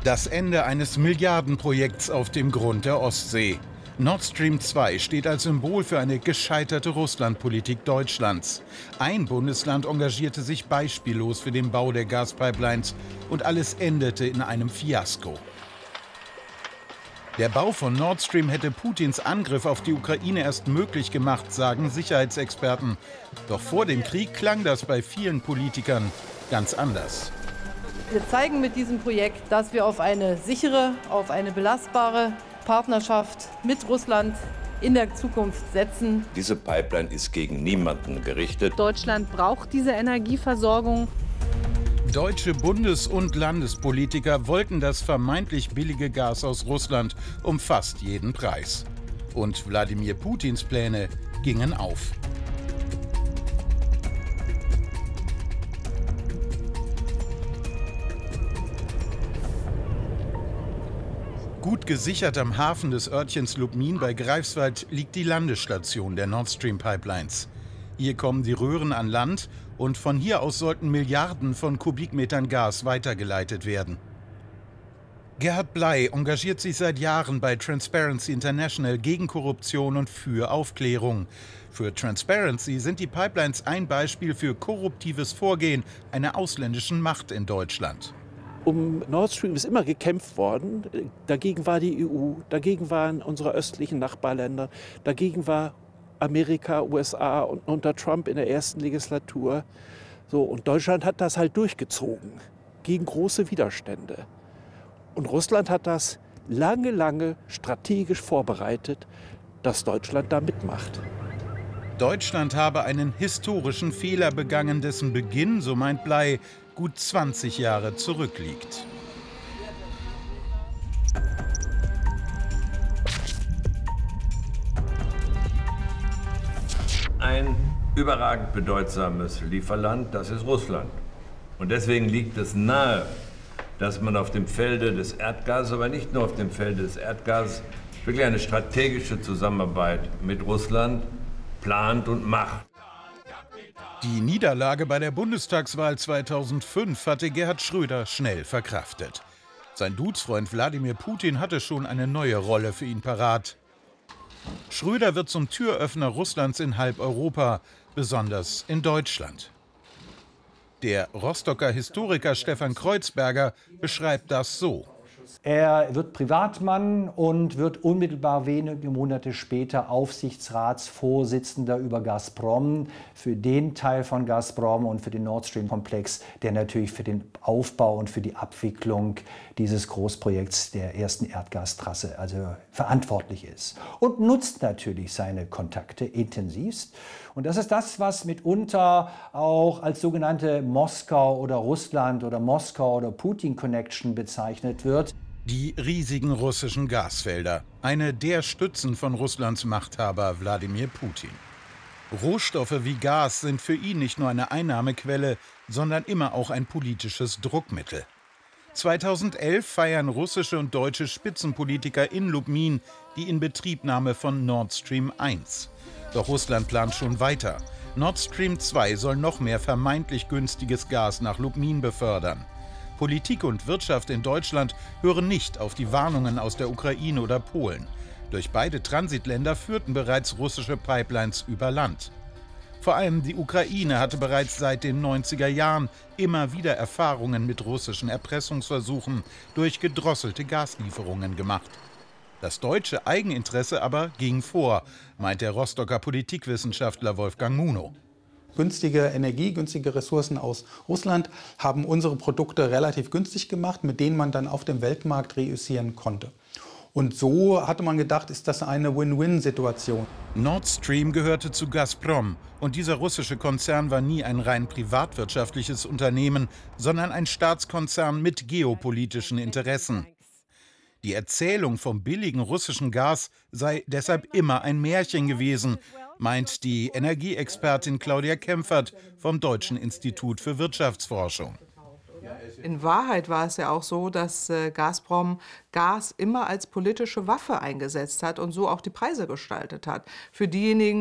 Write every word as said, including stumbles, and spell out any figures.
Das Ende eines Milliardenprojekts auf dem Grund der Ostsee. Nord Stream zwei steht als Symbol für eine gescheiterte Russlandpolitik Deutschlands. Ein Bundesland engagierte sich beispiellos für den Bau der Gaspipelines und alles endete in einem Fiasko. Der Bau von Nord Stream hätte Putins Angriff auf die Ukraine erst möglich gemacht, sagen Sicherheitsexperten. Doch vor dem Krieg klang das bei vielen Politikern ganz anders. Wir zeigen mit diesem Projekt, dass wir auf eine sichere, auf eine belastbare Partnerschaft mit Russland in der Zukunft setzen. Diese Pipeline ist gegen niemanden gerichtet. Deutschland braucht diese Energieversorgung. Deutsche Bundes- und Landespolitiker wollten das vermeintlich billige Gas aus Russland um fast jeden Preis. Und Wladimir Putins Pläne gingen auf. Gut gesichert am Hafen des Örtchens Lubmin bei Greifswald liegt die Landestation der Nord Stream Pipelines. Hier kommen die Röhren an Land und von hier aus sollten Milliarden von Kubikmetern Gas weitergeleitet werden. Gerhard Bley engagiert sich seit Jahren bei Transparency International gegen Korruption und für Aufklärung. Für Transparency sind die Pipelines ein Beispiel für korruptives Vorgehen einer ausländischen Macht in Deutschland. Um Nord Stream ist immer gekämpft worden. Dagegen war die E U, dagegen waren unsere östlichen Nachbarländer, dagegen war Amerika, U S A und unter Trump in der ersten Legislatur. So, und Deutschland hat das halt durchgezogen, gegen große Widerstände. Und Russland hat das lange, lange strategisch vorbereitet, dass Deutschland da mitmacht. Deutschland habe einen historischen Fehler begangen, dessen Beginn, so meint Bley, gut zwanzig Jahre zurückliegt. Ein überragend bedeutsames Lieferland, das ist Russland. Und deswegen liegt es nahe, dass man auf dem Felde des Erdgases, aber nicht nur auf dem Felde des Erdgases, wirklich eine strategische Zusammenarbeit mit Russland plant und macht. Die Niederlage bei der Bundestagswahl zweitausendfünf hatte Gerhard Schröder schnell verkraftet. Sein Duzfreund Wladimir Putin hatte schon eine neue Rolle für ihn parat. Schröder wird zum Türöffner Russlands in halb Europa, besonders in Deutschland. Der Rostocker Historiker Stefan Kreuzberger beschreibt das so. Er wird Privatmann und wird unmittelbar wenige Monate später Aufsichtsratsvorsitzender über Gazprom, für den Teil von Gazprom und für den Nord Stream-Komplex, der natürlich für den Aufbau und für die Abwicklung dieses Großprojekts der ersten Erdgastrasse also verantwortlich ist. Und nutzt natürlich seine Kontakte intensivst. Und das ist das, was mitunter auch als sogenannte Moskau- oder Russland- oder Moskau- oder Putin-Connection bezeichnet wird. Die riesigen russischen Gasfelder, eine der Stützen von Russlands Machthaber Wladimir Putin. Rohstoffe wie Gas sind für ihn nicht nur eine Einnahmequelle, sondern immer auch ein politisches Druckmittel. zweitausendelf feiern russische und deutsche Spitzenpolitiker in Lubmin die Inbetriebnahme von Nord Stream eins. Doch Russland plant schon weiter. Nord Stream zwei soll noch mehr vermeintlich günstiges Gas nach Lubmin befördern. Politik und Wirtschaft in Deutschland hören nicht auf die Warnungen aus der Ukraine oder Polen. Durch beide Transitländer führten bereits russische Pipelines über Land. Vor allem die Ukraine hatte bereits seit den neunziger Jahren immer wieder Erfahrungen mit russischen Erpressungsversuchen durch gedrosselte Gaslieferungen gemacht. Das deutsche Eigeninteresse aber ging vor, meint der Rostocker Politikwissenschaftler Wolfgang Munow. Günstige Energie, günstige Ressourcen aus Russland haben unsere Produkte relativ günstig gemacht, mit denen man dann auf dem Weltmarkt reüssieren konnte. Und so hatte man gedacht, ist das eine Win-Win-Situation. Nord Stream gehörte zu Gazprom und dieser russische Konzern war nie ein rein privatwirtschaftliches Unternehmen, sondern ein Staatskonzern mit geopolitischen Interessen. Die Erzählung vom billigen russischen Gas sei deshalb immer ein Märchen gewesen, meint die Energieexpertin Claudia Kempfert vom Deutschen Institut für Wirtschaftsforschung. In Wahrheit war es ja auch so, dass äh, Gazprom Gas immer als politische Waffe eingesetzt hat und so auch die Preise gestaltet hat. Für diejenigen,